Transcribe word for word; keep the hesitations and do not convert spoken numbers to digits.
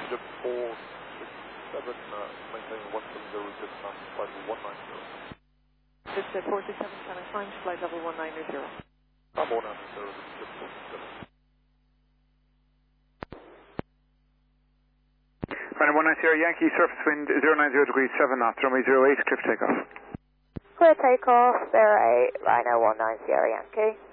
Egypt four six seven, uh, maintaining one seven zero, good enough, flight level one nine zero. Just uh, four six seven, Channel Fine, flight level one nine zero. Bravo one nine zero, this is Egypt four six seven. Runway one nine zero, Yankee, surface wind zero nine zero degrees seven knots, runway zero eight, clear for takeoff. Clear takeoff, zero eight, Rhino one nine zero Yankee.